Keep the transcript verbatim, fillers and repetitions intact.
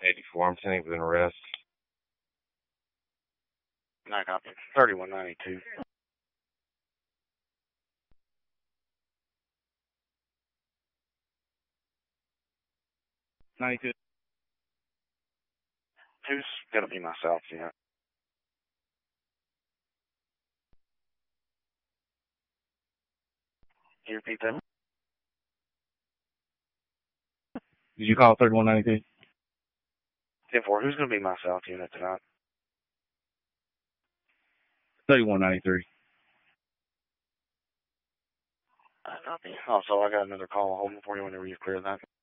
eighty-four, I'm sending with an arrest. Nine copy. thirty-one ninety-two. ninety-two. Who's gonna be myself, yeah? Can you repeat that? Did you call thirty-one ninety-two? ten four, who's gonna be my South unit tonight? thirty-one ninety-three. I copy. Oh, so I got another call holding for you whenever you clear that.